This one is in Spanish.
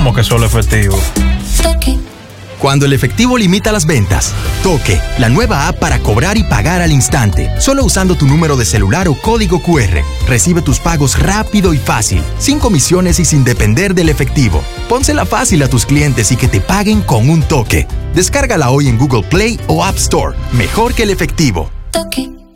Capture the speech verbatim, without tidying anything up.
¿Cómo que solo efectivo? Cuando el efectivo limita las ventas, Toque, la nueva app para cobrar y pagar al instante, solo usando tu número de celular o código cu erre. Recibe tus pagos rápido y fácil, sin comisiones y sin depender del efectivo. Pónsela fácil a tus clientes y que te paguen con un toque. Descárgala hoy en Google Play o App Store. Mejor que el efectivo. Toque.